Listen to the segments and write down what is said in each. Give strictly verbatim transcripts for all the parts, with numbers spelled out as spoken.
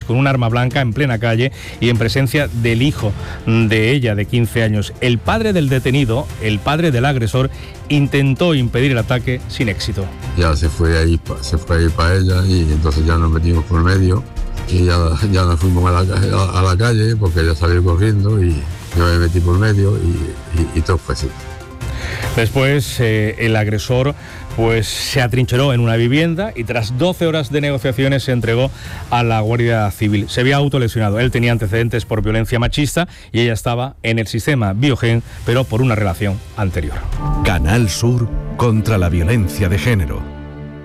con un arma blanca en plena calle y en presencia del hijo de ella, de quince años. El padre del detenido, el padre del agresor, intentó impedir el ataque sin éxito. Ya se fue ahí, se fue ahí para ella y entonces ya nos metimos por medio y ya, ya nos fuimos a la, a, a la calle porque ella salió corriendo y yo me metí por medio y, y, y todo fue así. Después eh, el agresor pues se atrincheró en una vivienda y tras doce horas de negociaciones se entregó a la Guardia Civil. Se había autolesionado. Él tenía antecedentes por violencia machista y ella estaba en el sistema Biogen, pero por una relación anterior. Canal Sur contra la violencia de género.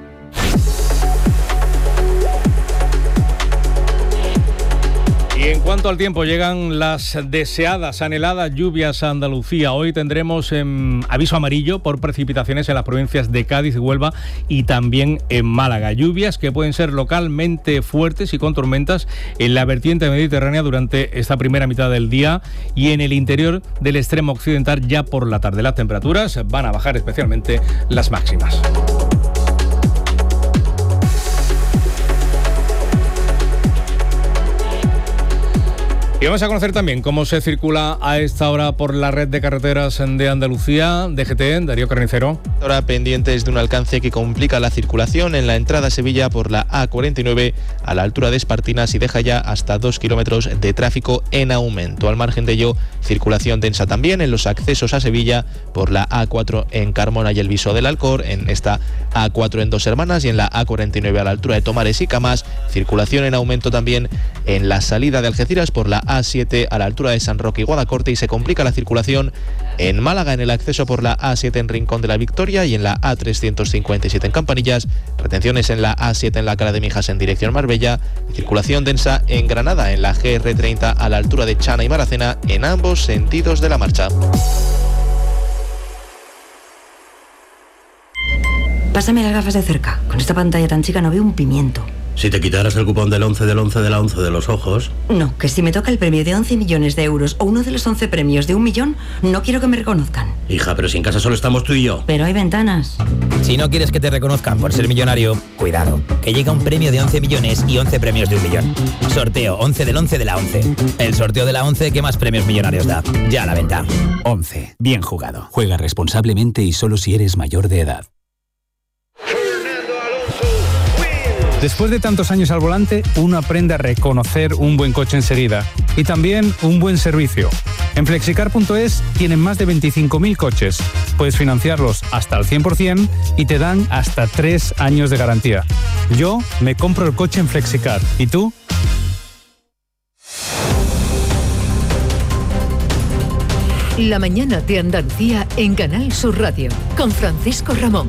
Y en cuanto al tiempo, llegan las deseadas, anheladas lluvias a Andalucía. Hoy tendremos eh, aviso amarillo por precipitaciones en las provincias de Cádiz, Huelva y también en Málaga. Lluvias que pueden ser localmente fuertes y con tormentas en la vertiente mediterránea durante esta primera mitad del día y en el interior del extremo occidental ya por la tarde. Las temperaturas van a bajar, especialmente las máximas. Y vamos a conocer también cómo se circula a esta hora por la red de carreteras de Andalucía. D G T, Darío Carnicero. Ahora pendientes de un alcance que complica la circulación en la entrada a Sevilla por la A cuarenta y nueve a la altura de Espartinas y deja ya hasta dos kilómetros de tráfico en aumento. Al margen de ello, circulación densa también en los accesos a Sevilla por la A cuatro en Carmona y el Viso del Alcor, en esta A cuatro en Dos Hermanas y en la A cuarenta y nueve a la altura de Tomares y Camas. Circulación en aumento también en la salida de Algeciras por la A siete a la altura de San Roque y Guadacorte y se complica la circulación en Málaga en el acceso por la A siete en Rincón de la Victoria y en la A trescientos cincuenta y siete en Campanillas, retenciones en la A siete en la Cala de Mijas en dirección Marbella y circulación densa en Granada en la G R treinta a la altura de Chana y Maracena en ambos sentidos de la marcha. Pásame las gafas de cerca. Con esta pantalla tan chica no veo un pimiento. Si te quitaras el cupón del once del once de la once de los ojos... No, que si me toca el premio de once millones de euros o uno de los once premios de un millón, no quiero que me reconozcan. Hija, pero si en casa solo estamos tú y yo. Pero hay ventanas. Si no quieres que te reconozcan por ser millonario, cuidado, que llega un premio de once millones y once premios de un millón. Sorteo once del once de la once. El sorteo de la once que más premios millonarios da. Ya a la venta. once. Bien jugado. Juega responsablemente y solo si eres mayor de edad. Después de tantos años al volante, uno aprende a reconocer un buen coche enseguida y también un buen servicio. En flexicar punto es tienen más de veinticinco mil coches. Puedes financiarlos hasta el cien por ciento y te dan hasta tres años de garantía. Yo me compro el coche en Flexicar. ¿Y tú? La mañana de Andalucía en Canal Sur Radio con Francisco Ramón.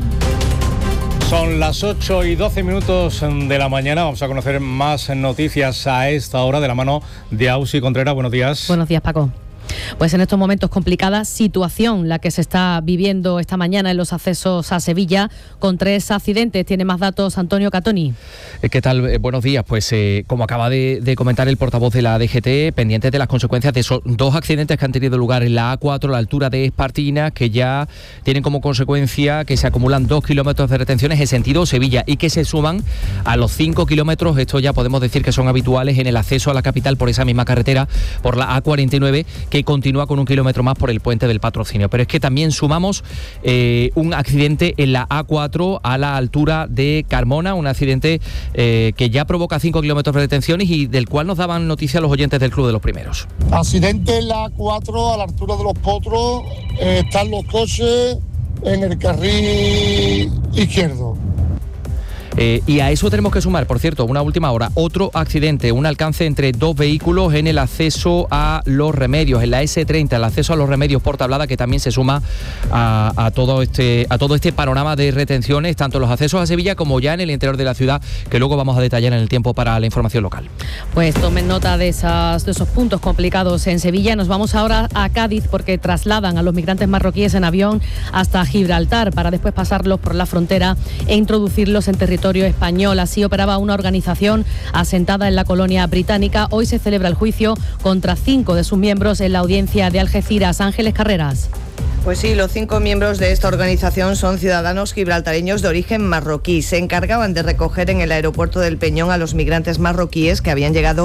Son las ocho y doce minutos de la mañana. Vamos a conocer más noticias a esta hora de la mano de Ausi Contreras. Buenos días. Buenos días, Paco. Pues en estos momentos complicada situación la que se está viviendo esta mañana en los accesos a Sevilla con tres accidentes. Tiene más datos Antonio Catoni. ¿Qué tal? Eh, buenos días. Pues eh, como acaba de, de comentar el portavoz de la D G T, pendientes de las consecuencias de esos dos accidentes que han tenido lugar en la A cuatro a la altura de Espartinas, que ya tienen como consecuencia que se acumulan dos kilómetros de retenciones en sentido Sevilla y que se suman a los cinco kilómetros. Esto ya podemos decir que son habituales en el acceso a la capital por esa misma carretera, por la A cuarenta y nueve, que continúa con un kilómetro más por el puente del Patrocinio. Pero es que también sumamos eh, un accidente en la A cuatro a la altura de Carmona, un accidente eh, que ya provoca cinco kilómetros de detenciones y del cual nos daban noticia los oyentes del Club de los Primeros. Accidente en la A cuatro a la altura de Los Potros, eh, están los coches en el carril izquierdo. Eh, y a eso tenemos que sumar, por cierto, una última hora, otro accidente, un alcance entre dos vehículos en el acceso a Los Remedios, en la ese treinta, el acceso a Los Remedios por Tablada, que también se suma a, a, todo este, a todo este panorama de retenciones, tanto en los accesos a Sevilla como ya en el interior de la ciudad, que luego vamos a detallar en el tiempo para la información local. Pues tomen nota de, esas, de esos puntos complicados en Sevilla. Nos vamos ahora a Cádiz porque trasladan a los migrantes marroquíes en avión hasta Gibraltar para después pasarlos por la frontera e introducirlos en territorio español. Así operaba una organización asentada en la colonia británica. Hoy se celebra el juicio contra cinco de sus miembros en la audiencia de Algeciras. Ángeles Carreras. Pues sí, los cinco miembros de esta organización son ciudadanos gibraltareños de origen marroquí. Se encargaban de recoger en el aeropuerto del Peñón a los migrantes marroquíes que habían llegado